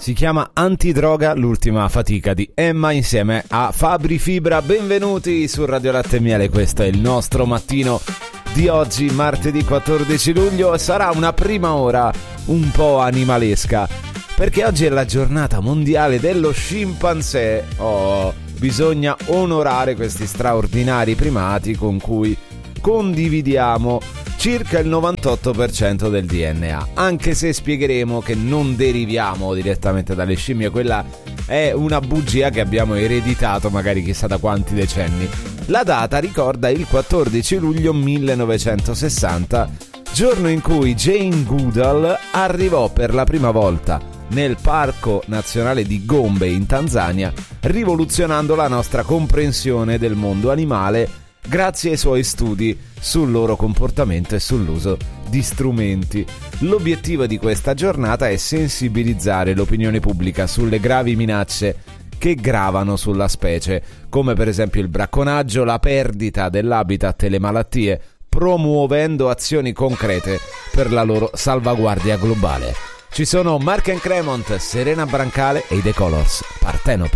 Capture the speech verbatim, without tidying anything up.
Si chiama Antidroga, l'ultima fatica di Emma insieme a Fabri Fibra. Benvenuti su Radio Latte e Miele, questo è il nostro mattino di oggi, martedì quattordici luglio, e sarà una prima ora un po' animalesca, perché oggi è la giornata mondiale dello scimpanzé. Oh, bisogna onorare questi straordinari primati con cui condividiamo circa il novantotto per cento del D N A, anche se spiegheremo che non deriviamo direttamente dalle scimmie. Quella è una bugia che abbiamo ereditato magari chissà da quanti decenni. La data ricorda il quattordici luglio millenovecentosessanta, giorno in cui Jane Goodall arrivò per la prima volta nel Parco Nazionale di Gombe in Tanzania, rivoluzionando la nostra comprensione del mondo animale grazie ai suoi studi sul loro comportamento e sull'uso di strumenti. L'obiettivo di questa giornata è sensibilizzare l'opinione pubblica sulle gravi minacce che gravano sulla specie, come per esempio il bracconaggio, la perdita dell'habitat e le malattie, promuovendo azioni concrete per la loro salvaguardia globale. Ci sono Mark and Cremont, Serena Brancale e i The Colors, Parthenope.